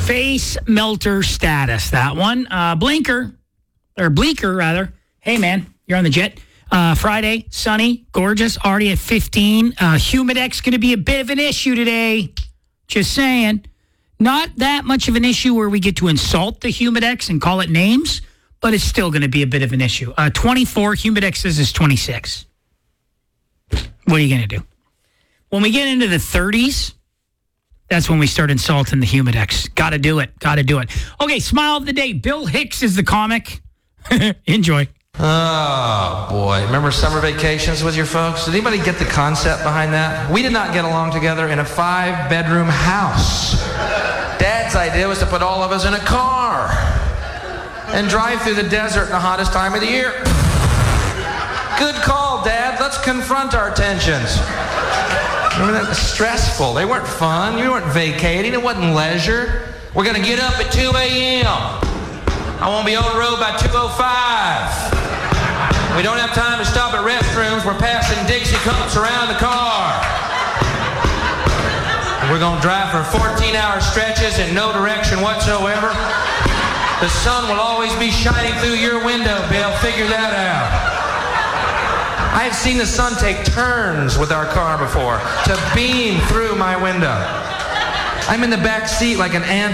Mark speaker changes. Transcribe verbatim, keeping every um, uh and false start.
Speaker 1: Face melter status, that one. Uh, blinker, or bleaker, rather. Hey, man, you're on the jet. Uh, Friday, sunny, gorgeous, already at fifteen. Uh, Humidex going to be a bit of an issue today. Just saying. Not that much of an issue where we get to insult the Humidex and call it names, but it's still going to be a bit of an issue. Uh, twenty-four, Humidex says is twenty-six. What are you going to do? When we get into the thirties, that's when we start insulting the Humidex. Got to do it. Got to do it. Okay, smile of the day. Bill Hicks is the comic. Enjoy.
Speaker 2: Oh, boy. Remember summer vacations with your folks? Did anybody get the concept behind that? We did not get along together in a five-bedroom house. Dad's idea was to put all of us in a car and drive through the desert in the hottest time of the year. Good call, Dad. Let's confront our tensions. Remember that? Stressful. They weren't fun. You weren't vacating. It wasn't leisure. We're going to get up at two a.m. I won't be on the road by two oh five. We don't have time to stop at restrooms. We're passing Dixie cups around the car. We're going to drive for fourteen-hour stretches in no direction whatsoever. The sun will always be shining through your window, Bill. Figure that out. I have seen the sun take turns with our car before to beam through my window. I'm in the back seat like an ant